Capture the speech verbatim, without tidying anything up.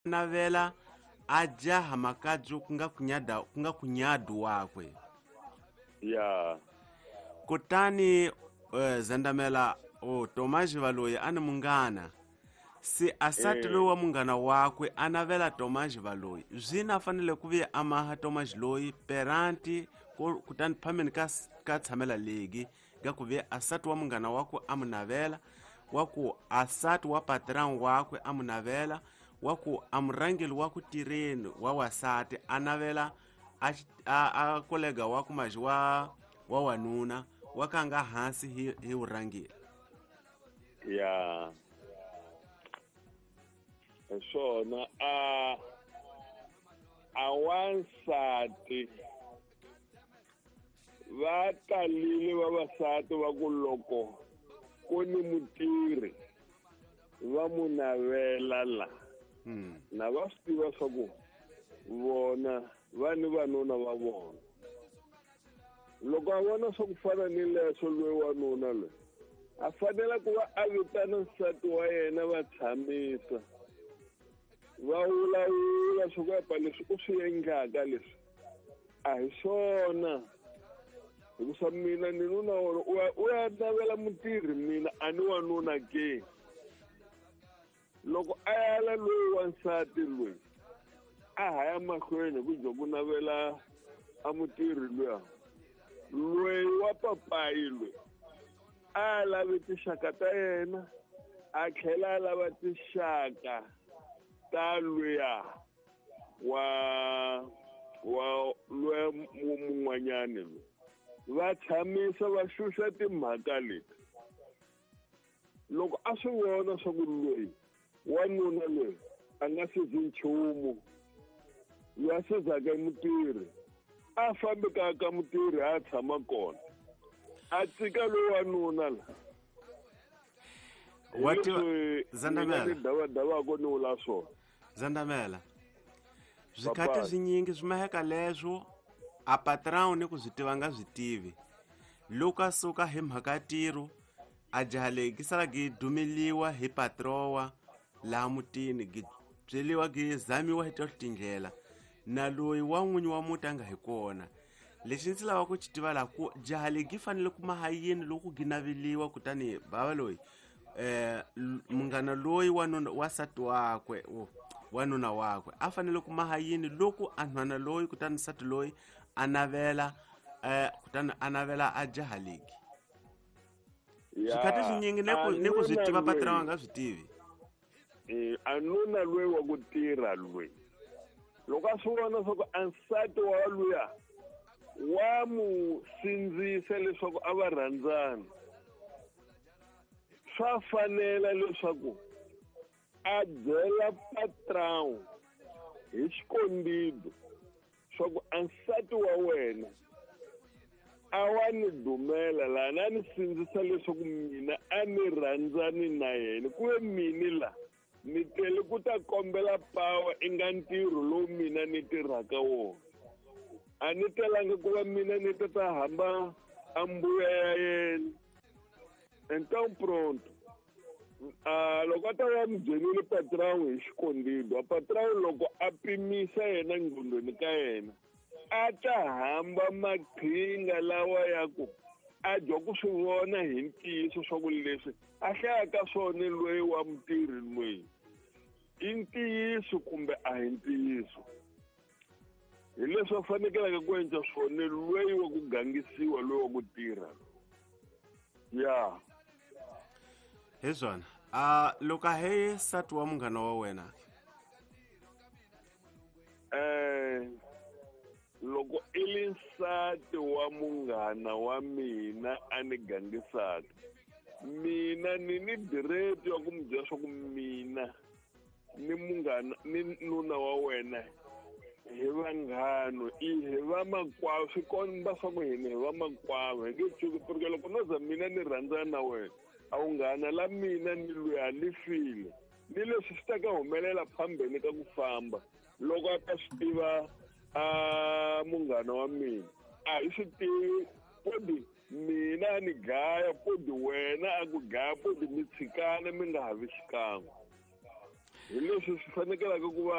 navela ajaha makadzu kunga kunyada kunga kunyadu wakwe ya kutani uh, zandamela o Tomaji Valoyi ani mungana si asati Eh. loyi wa mungana wakwe anavela Tomaji Valoyi zwina afanele kuve amaha Tomaji loyi peranti kutani phameni ka, ka tshamela legi ga kuve asati wa mungana wakwe amunavela waku asati wa patran wakwe amunavela waku amurangeli wa ku tireni wa wasati anavela a, a, a kolega waku maji wa wa wanuna wakanga hansi hi, hi urangeli ya swona a a wansati va talile vavasati va ku loko ku ni mutirhi va mu navela la hmm. na va swi tiva swa ku vona va ni vanuna va vona loko a vona swa ku fana ni leswo loyi wanuna loyi a fanele ku va a vitana nsati wa yena va tshamisa va vulavula swa ku yapa leswi u swi endlaka leswi a hi swona hikusa mina ni nuna wona u ya navela mutirhi mina a ni wanuna ke loko a yala loyi wansati loyi a haya mahlweni ku jo ku navela a mutirhi luya loyi wa papayi loyi a lavi tixaka ta yena a tlhela a lava tixaka ta luya wa wa loya mun'wanyani loyi va tshamisa va xuxa timhaka leti loko a swi vona swa ku loyi wanuna loyi a nga sezi nchumu loyi a sezaka mutirhi a fambi ka ka mutirhi a tshama kona a tsika loyi wanuna la wati Zandamela davako ni wula swona Zandamela zwikhati zwinyingi swimaheka leswo a patrão ni ku swi tiva nga swi tivi loko a suka hi mhaka tiro a jaha leyi gi sala gi dumeliwa hi patrowa laha mutini gi byeliwa gi zamiwa hi tindlela na loyi wa n'winyi wa muti a nga hi kona lexi ndzi lava ku xi tiva laha ku jaha leyi gi fanele ku maha yini loko gi naveliwa kutani bava loyi eh munghana loyi wanuna wasati wakwe oh, wanuna wakwe a fanele ku maha yini loko a nhwana loyi kutani nsati loyi a navela eh kutani a navela a jaha legi swikhati swinyingi ni ku swi tiva patra wa nga swi tivi eh anuna loyi wa ku tirha loyi loko a swi vona swa ku ansati wa luya wa mu sindzisa leswaku a va rhandzana swa fanela leswaku a byela patrão hi xikombiso swa ku ansati wa wena a wa ni dumela la na ni sindzisa leswaku mina a ni rhandzani na yena ku ve mini la ni tele ku ta kombela pawa eka ntirho lowu mina ni tirhaka wona a ni telanga ku va mina ni ta ta hamba a mbuya ya yena então pronto ah loko a ta va mi byenile patrão hi xikombiso a patrão loko a pimisa yena nqondweni ka yena a ta hamba maqhinga lawa ya ku a dya ku swi vona hi ntiyiso swa ku leswi a hlayaka swona loyi wa mutirhi loyi i ntiyiso kumbe a hi ntiyiso hi leswi a fanekelaka ku endla swona loyi wa ku gangisiwa loyi wa ku tirha ya hi swona a loko he sati wa munghana wa wena eh loko i li nsati wa munghana wa mina a ni gangisaka mina ni ni direct ya ku mi byela swa ku mina ni munghana ni nuna wa wena hi vanghano i hi va makwavo swi komba swa ku hina hi va makwavo hi nge tshuki porque loko no za mina ni rhandzana na wena a wu nghana la mina ni luya ni file ni leswi swi ta ka humelela phambeni ka ku famba loko a ta swi tiva a munghana wa mina a hi swi tivi podi mina ni gaya podi wena a ku gaya podi mi tshikana mi nga ha vi xikan'we hi leswi swi fanekelaka ku va